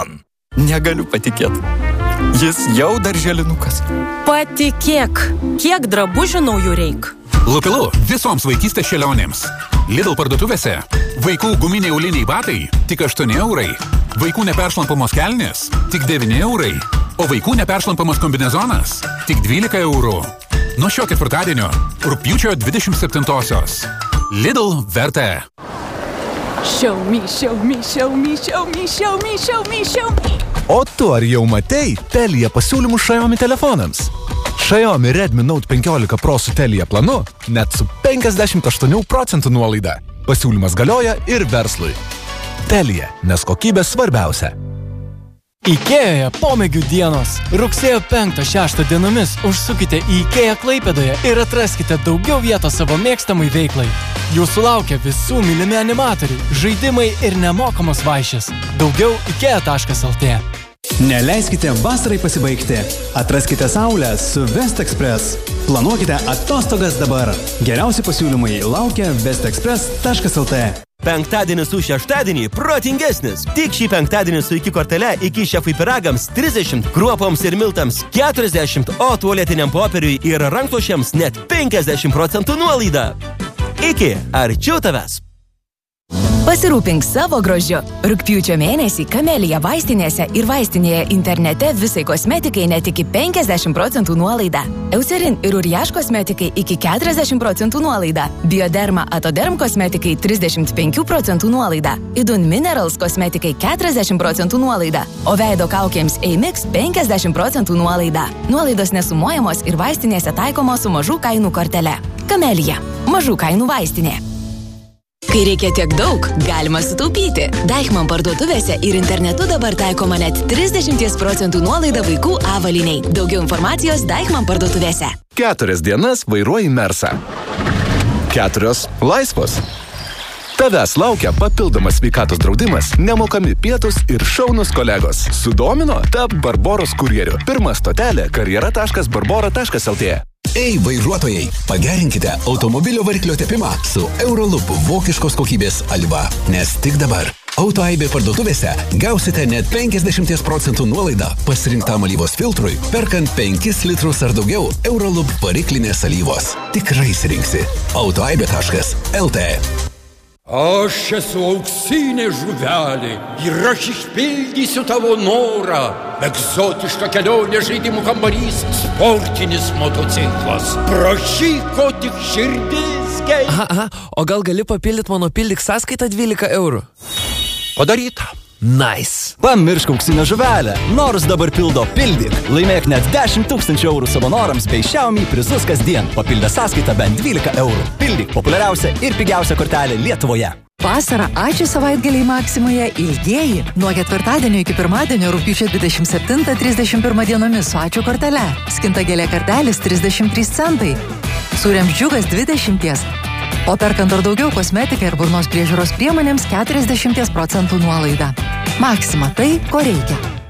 Negaliu patikėti. Jis jau darželinukas. Patikėk, kiek drabužių naujų reik. Lupilu visoms vaikystės šėlionėms. Lidl parduotuvėse vaikų guminiai auliniai batai tik 8 eurai. Vaikų neperšlampamos kelnės tik 9 eurai. O vaikų neperšlampamas kombinezonas tik 12 eurų. Nuo šio ketvirtadienio, rugpjūčio 27-osios. Lidl vertė. Show me, show me, show me, show me, show me, show me, show me. O tu ar jau matei Telia pasiūlymų Xiaomi telefonams? Xiaomi Redmi Note 15 Pro su Telia planu net su 58% nuolaida. Pasiūlymas galioja ir verslui. Telia, nes kokybė svarbiausia. Ikėjoje pomėgių dienos. Rugsėjo 5-6 dienomis užsukite į Ikėją Klaipėdoje ir atraskite daugiau vietos savo mėgstamai veiklai. Jūsų laukia visų mylimi animatoriai, žaidimai ir nemokamos vaišės. Daugiau ikea.lt. Neleiskite vasarai pasibaigti. Atraskite saulę su West Express. Planuokite atostogas dabar. Geriausi pasiūlymai laukia westexpress.lt. Penktadienis už šeštadienį protingesnis. Tik šį penktadienį su iki kortele iki šefui pyragams 30, kruopoms ir miltams 40, o tualetiniam popieriui ir rankšluosčiams net 50% nuolaida. Iki, arčiau tavęs. Pasirūpink savo grožiu. Rugpjūčio mėnesį Kamelija vaistinėse ir vaistinėje internete visai kosmetikai net iki 50% nuolaida. Eucerin ir Uriaš kosmetikai iki 40% nuolaida. Bioderma Atoderm kosmetikai 35% nuolaida. Idun Minerals kosmetikai 40% nuolaida. O veido kaukėms Eimix 50% nuolaida. Nuolaidos nesumuojamos ir vaistinėse taikomos su mažų kainų kortele. Kamelija. Mažų kainų vaistinė. Kai reikia tiek daug, galima sutaupyti. Deichmann parduotuvėse ir internetu dabar taikoma net 30% nuolaida vaikų avaliniai. Daugiau informacijos Deichmann parduotuvėse. 4 dienas vairuoji Mersą. 4 laisvos. Tavęs laukia papildomas sveikatos draudimas, nemokami pietus ir šaunus kolegos. Sudomino? Tap Barboros kurjeriu. Pirma stotelė karjera.barbora.lt. Ei, vairuotojai, pagerinkite automobilio variklio tepimą su Eurolup vokiškos kokybės alyva. Nes tik dabar Autoaibė parduotuvėse gausite net 50% nuolaidą pasirinktam alyvos filtrui, perkant 5 litrus ar daugiau Eurolup variklinės alyvos. Tikrai rinksi. Autoaibė.lt. Aš esu auksinė žuvelė ir aš išpildysiu tavo norą. Egzotiška kelionė, žaidimų kambarys, sportinis motociklas. Prašyk, ko tik širdis geidžia. Aha, o gal gali papildyti mano pildyk sąskaitą 12 eurų? Padaryta. Nice. Pamiršk auksinę žuvelę. Nors dabar pildo Pildyk. Laimėk net 10 000 eurų savanoriams bei Xiaomi prizus kasdien. Papildę sąskaitą bent 12 eurų. Pildyk populiariausia ir pigiausia kortelė Lietuvoje. Vasarą ačiū savaitgaliai Maksimoje ilgieji. Nuo ketvirtadienio iki pirmadienio rugpjūčio 27-31 dienomis su ačiū kortele. Skintagėlė kartelis 33 centai. Sūriams džiugas 20. O perkant ar daugiau kosmetiką ir burnos priežiūros priemonėms 40% nuolaida. Maksima tai, ko reikia.